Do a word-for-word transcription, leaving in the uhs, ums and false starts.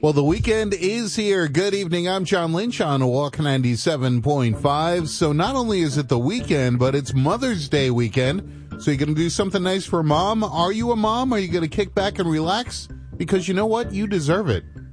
Well, the weekend is here. Good evening. I'm John Lynch on Walk ninety-seven point five. So not only is it the weekend, but it's Mother's Day weekend. So you're going to do something nice for mom? Are you a mom? Are you going to kick back and relax? Because you know what? You deserve it.